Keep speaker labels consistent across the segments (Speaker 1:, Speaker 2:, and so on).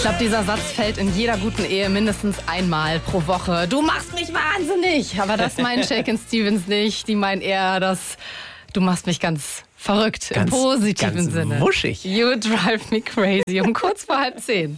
Speaker 1: glaube, dieser Satz fällt in jeder guten Ehe mindestens einmal pro Woche. Du machst mich wahnsinnig. Aber das meint Shakin' Stevens nicht. Die meint eher, dass du machst mich ganz verrückt, im positiven Sinne.
Speaker 2: Wuschig.
Speaker 1: You drive me crazy. Um kurz vor 9:30.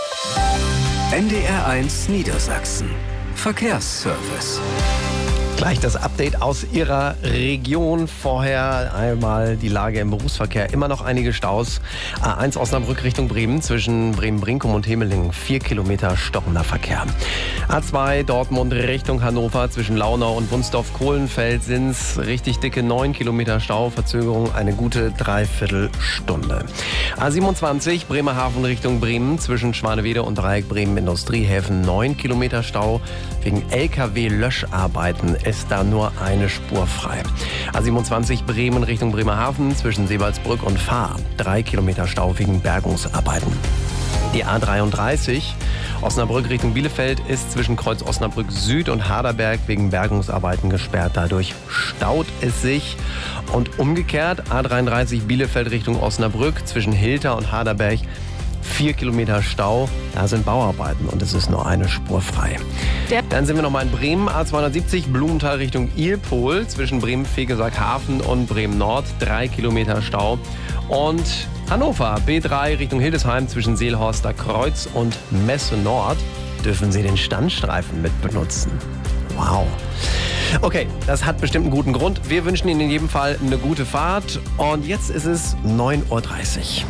Speaker 3: NDR1 Niedersachsen. Verkehrsservice.
Speaker 2: Gleich das Update aus Ihrer Region. Vorher einmal die Lage im Berufsverkehr. Immer noch einige Staus. A1 Osnabrück Richtung Bremen zwischen Bremen-Brinkum und Hemelingen. 4 Kilometer stockender Verkehr. A2 Dortmund Richtung Hannover zwischen Launau und Wunsdorf-Kohlenfeld sind es richtig dicke 9 Kilometer Stau. Verzögerung eine gute Dreiviertelstunde. A27 Bremerhaven Richtung Bremen zwischen Schwanewede und Dreieck Bremen Industriehäfen. 9 Kilometer Stau. Wegen LKW-Löscharbeiten ist da nur eine Spur frei. A27 Bremen Richtung Bremerhaven zwischen Seewaldsbrück und Fahr. 3 Kilometer Stau wegen Bergungsarbeiten. Die A33 Osnabrück Richtung Bielefeld ist zwischen Kreuz Osnabrück Süd und Harderberg wegen Bergungsarbeiten gesperrt. Dadurch staut es sich. Und umgekehrt A33 Bielefeld Richtung Osnabrück zwischen Hilter und Harderberg 4 Kilometer Stau, da sind Bauarbeiten und es ist nur eine Spur frei. Dann sind wir nochmal in Bremen, A270 Blumenthal Richtung Ilpol, zwischen Bremen-Fegesack-Hafen und Bremen-Nord, 3 Kilometer Stau. Und Hannover, B3 Richtung Hildesheim, zwischen Seelhorster Kreuz und Messe Nord, dürfen Sie den Standstreifen mit benutzen. Wow. Okay, das hat bestimmt einen guten Grund. Wir wünschen Ihnen in jedem Fall eine gute Fahrt. Und jetzt ist es 9:30 Uhr.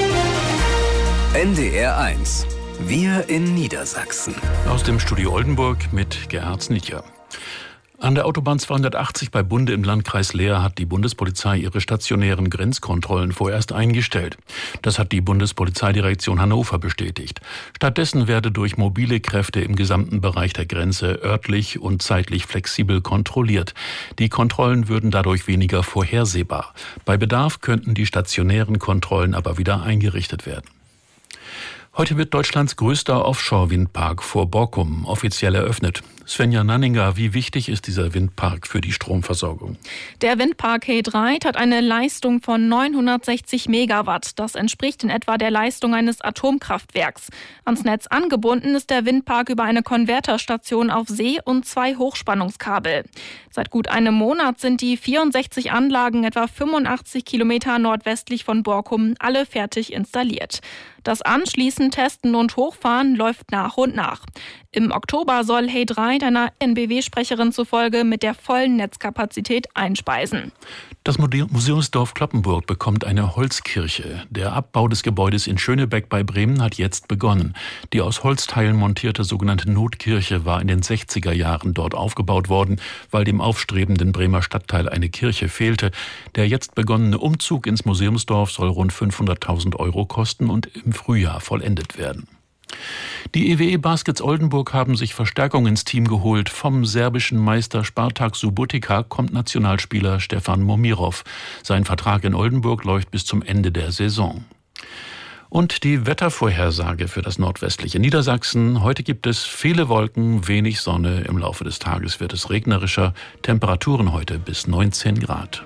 Speaker 3: NDR1. Wir in Niedersachsen.
Speaker 4: Aus dem Studio Oldenburg mit Gerhard Snitjer. An der Autobahn 280 bei Bunde im Landkreis Leer hat die Bundespolizei ihre stationären Grenzkontrollen vorerst eingestellt. Das hat die Bundespolizeidirektion Hannover bestätigt. Stattdessen werde durch mobile Kräfte im gesamten Bereich der Grenze örtlich und zeitlich flexibel kontrolliert. Die Kontrollen würden dadurch weniger vorhersehbar. Bei Bedarf könnten die stationären Kontrollen aber wieder eingerichtet werden. Heute wird Deutschlands größter Offshore-Windpark vor Borkum offiziell eröffnet. Svenja Nanninger, wie wichtig ist dieser Windpark für die Stromversorgung?
Speaker 5: Der Windpark He Dreiht hat eine Leistung von 960 Megawatt. Das entspricht in etwa der Leistung eines Atomkraftwerks. Ans Netz angebunden ist der Windpark über eine Konverterstation auf See und 2 Hochspannungskabel. Seit gut einem Monat sind die 64 Anlagen etwa 85 Kilometer nordwestlich von Borkum alle fertig installiert. Das Anschließen, Testen und Hochfahren läuft nach und nach. Im Oktober soll He Dreiht einer NBW-Sprecherin zufolge mit der vollen Netzkapazität einspeisen.
Speaker 4: Das Museumsdorf Cloppenburg bekommt eine Holzkirche. Der Abbau des Gebäudes in Schönebeck bei Bremen hat jetzt begonnen. Die aus Holzteilen montierte sogenannte Notkirche war in den 60er Jahren dort aufgebaut worden, weil dem aufstrebenden Bremer Stadtteil eine Kirche fehlte. Der jetzt begonnene Umzug ins Museumsdorf soll rund 500.000 € kosten und im Frühjahr vollendet werden. Die EWE Baskets Oldenburg haben sich Verstärkung ins Team geholt. Vom serbischen Meister Spartak Subotica kommt Nationalspieler Stefan Momirov. Sein Vertrag in Oldenburg läuft bis zum Ende der Saison. Und die Wettervorhersage für das nordwestliche Niedersachsen. Heute gibt es viele Wolken, wenig Sonne. Im Laufe des Tages wird es regnerischer. Temperaturen heute bis 19 Grad.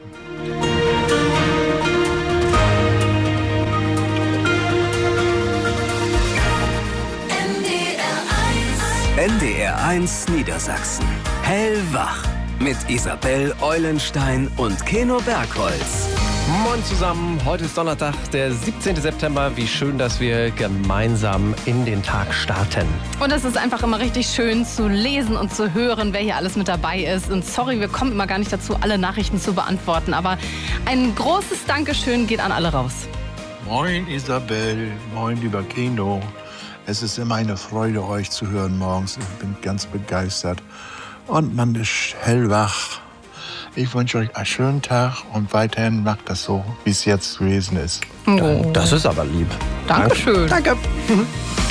Speaker 3: NDR1 Niedersachsen. Hellwach. Mit Isabel Eulenstein und Keno Bergholz.
Speaker 2: Moin zusammen, heute ist Donnerstag, der 17. September. Wie schön, dass wir gemeinsam in den Tag starten.
Speaker 1: Und es ist einfach immer richtig schön zu lesen und zu hören, wer hier alles mit dabei ist. Und sorry, wir kommen immer gar nicht dazu, alle Nachrichten zu beantworten. Aber ein großes Dankeschön geht an alle raus.
Speaker 6: Moin Isabel, moin lieber Keno. Es ist immer eine Freude, euch zu hören morgens. Ich bin ganz begeistert. Und man ist hellwach. Ich wünsche euch einen schönen Tag und weiterhin macht das so, wie es jetzt gewesen ist.
Speaker 2: Das ist aber lieb.
Speaker 1: Dankeschön.
Speaker 2: Danke.